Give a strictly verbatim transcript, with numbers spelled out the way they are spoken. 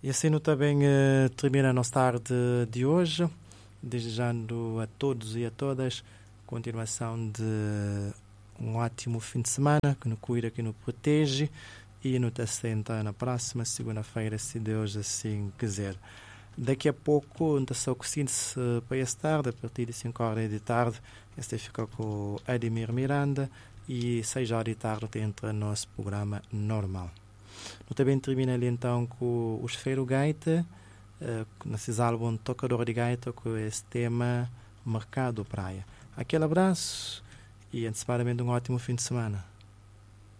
E assim não também uh, termina a nossa tarde de hoje, desejando a todos e a todas continuação de um ótimo fim de semana, que nos cuida, que nos protege, e nos assenta na próxima segunda-feira, se Deus assim quiser. Daqui a pouco, então, só cozinha-se para esta tarde, a partir de cinco horas da tarde, este fica com o Ademir Miranda, e seis horas da tarde entra no nosso programa normal. Eu também termino ali então com os Feiro Gaita, uh, nesses álbuns Tocador de Gaita, com esse tema Mercado Praia. Aquele abraço e antecipadamente um ótimo fim de semana.